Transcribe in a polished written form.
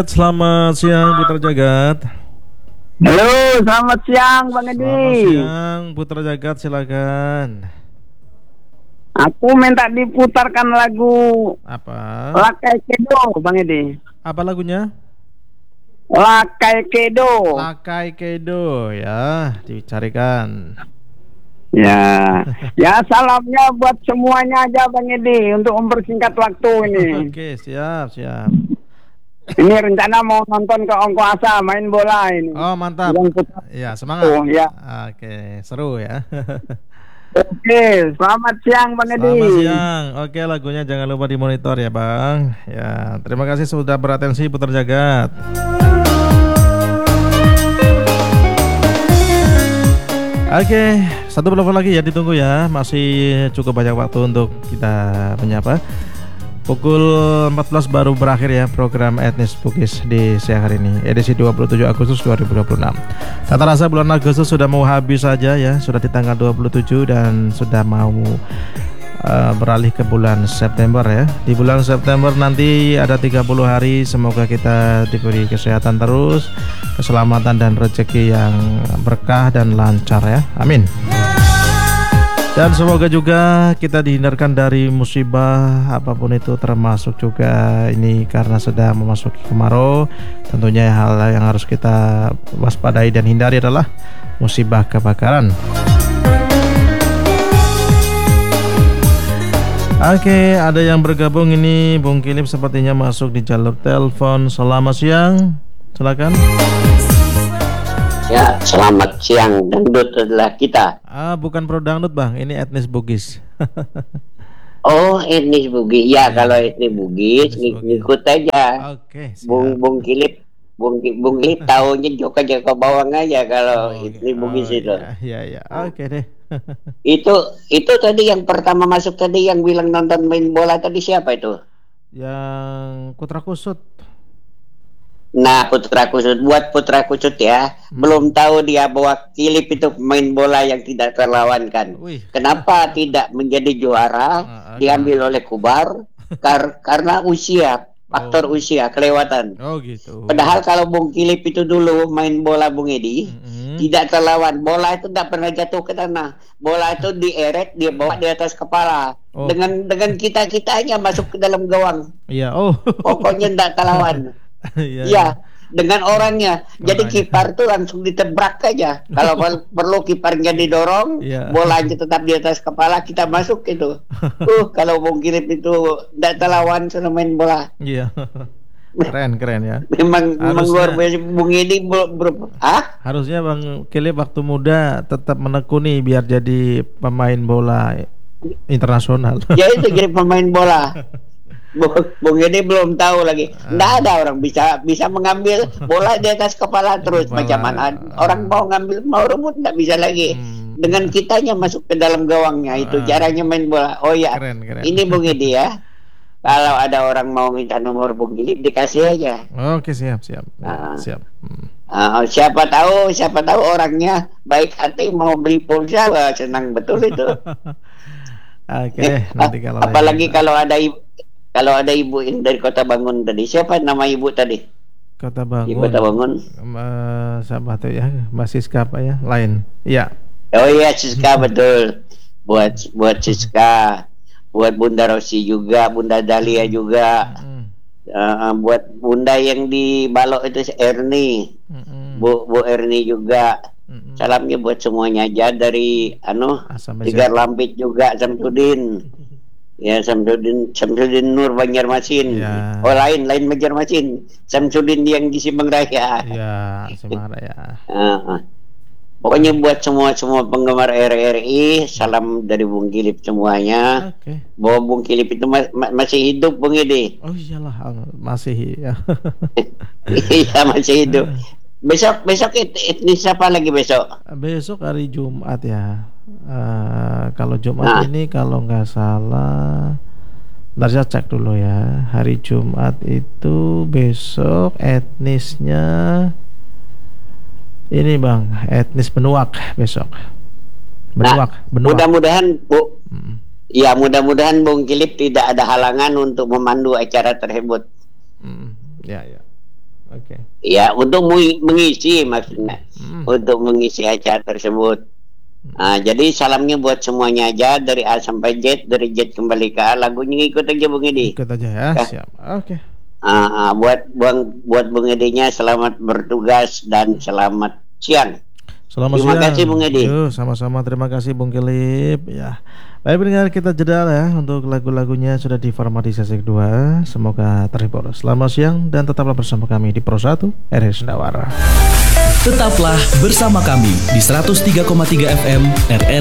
Selamat siang Putra Jagat. Halo, selamat siang Bang Edi. Selamat siang Putra Jagat, silakan. Aku minta diputarkan lagu Apa? Lakai Kedo, Bang Edi. Apa lagunya? Lakai Kedo. Lakai Kedo ya, dicarikan. Ya, ya salamnya buat semuanya aja Bang Edi untuk mempersingkat waktu ini. Oke, siap. Ini rencana mau nonton ke Ongkoasa main bola ini. Oh, mantap. Ya, semangat. Oh, ya. Oke, seru ya. Oke, selamat siang Bang Edi. Selamat siang. Oke, lagunya jangan lupa dimonitor ya, Bang. Ya, terima kasih sudah beratensi Putra Jagat. Oke, satu telepon lagi ya, ditunggu ya. Masih cukup banyak waktu untuk kita menyapa. Pukul 14 baru berakhir ya program Etnis Bugis di siang hari ini, edisi 27 Agustus 2026. Tak terasa bulan Agustus sudah mau habis saja ya, sudah di tanggal 27 dan sudah mau beralih ke bulan September ya. Di bulan September nanti ada 30 hari, semoga kita diberi kesehatan terus, keselamatan dan rezeki yang berkah dan lancar ya. Amin. Dan semoga juga kita dihindarkan dari musibah apapun itu, termasuk juga ini karena sedang memasuki kemarau. Tentunya hal yang harus kita waspadai dan hindari adalah musibah kebakaran. Oke, ada yang bergabung ini. Bung Kilip sepertinya masuk di jalur telepon. Selamat siang, silakan. Ya, selamat siang. Dangdut adalah kita. Bukan pro dangdut Bang, ini etnis Bugis. Oh, etnis Bugis. Ya, kalau etnis Bugis ngikut aja. Oke, siap. Bung Kilip tahunya Joko Bawang aja kalau etnis Bugis itu. Iya. Oke deh. Itu tadi yang pertama masuk tadi yang bilang nonton main bola tadi siapa itu? Yang Putra Kusut. Nah, Putra Kusut, buat Putra Kusut ya, belum tahu dia bahwa Kilip itu pemain bola yang tidak terlawankan. Kenapa tidak menjadi juara, diambil oleh Kubar? Karena usia, faktor usia, kelewatan. Oh gitu. Padahal kalau Bung Kilip itu dulu main bola Bung Edi, tidak terlawan. Bola itu tidak pernah jatuh ke tanah. Bola itu dieret, dia bawa di atas kepala. Dengan kita-kitanya masuk ke dalam gawang. Iya, Pokoknya tidak terlawan. Iya, dengan orangnya. Jadi kiper tuh langsung ditebrak aja. Kalau perlu kipernya didorong, bolanya tetap di atas kepala, kita masuk gitu. Kalau Bung Kilip itu tidak terlawan selama main bola. Iya. Keren ya. Memang luar biasa Bung Edi Harusnya Bang Kilip waktu muda tetap menekuni biar jadi pemain bola internasional. Ya itu jadi pemain bola. Bung Edi belum tahu lagi. Nggak ada orang bisa mengambil bola di atas kepala terus. Macam mana orang mau rebut nggak bisa lagi. Dengan kitanya masuk ke dalam gawangnya. Itu caranya main bola. Oh ya, keren. Ini Bung Edi ya. Kalau ada orang mau minta nomor Bung Edi, dikasih aja. Oke, siap. Siap. Siapa tahu orangnya baik hati mau beli pulsa, senang betul itu. Oke, nanti apalagi kalau ada ibu yang dari Kota Bangun tadi. Siapa nama ibu tadi? Kota Bangun. Di Kota Bangun. Siapa tuh ya? Mbak Siska apa ya? Lain. Iya. Oh iya, Siska betul. Buat Siska, buat Bunda Rosi juga, Bunda Dahlia juga. Buat Bunda yang di Balok itu Erni. Bu Erni juga. Salamnya buat semuanya aja dari Tigar Lampit juga, Samsudin. Ya, Samsudin Nur Banjarmasin. Ya. Oh lain Banjarmasin. Samsudin yang di Simbang Raya. Ya, Simbang Raya. Pokoknya buat semua penggemar RRI, salam dari Bung Kilip semuanya. Bahwa Bung Kilip itu masih hidup Bung Edi. Oh iyalah, masih ya. Iya, masih hidup. Besok etnis apa lagi besok? Besok hari Jumat ya. Kalau Jumat ini kalau nggak salah, ntar saya cek dulu ya. Hari Jumat itu besok etnisnya ini Bang, etnis Benuak besok. Benuak. Mudah-mudahan mudah-mudahan Bung Kilip tidak ada halangan untuk memandu acara tersebut. Ya. Oke. Ya, untuk mengisi maksudnya. Untuk mengisi acara tersebut. Jadi salamnya buat semuanya aja dari A sampai Z, dari Z kembali ke A. Lagunya ikut aja Bung Edi. Ikut aja ya. Siap. Oke. Buat Bung Edinya selamat bertugas dan selamat siang. Terima kasih Bung Edi. Sama-sama, terima kasih Bung Kilip ya. Baik pendengar, kita jeda ya untuk lagu-lagunya sudah diformat di sesi kedua. Semoga terhibur. Selamat siang dan tetaplah bersama kami di Pro 1 RRI Sendawara. Tetaplah bersama kami di 103,3 FM RRI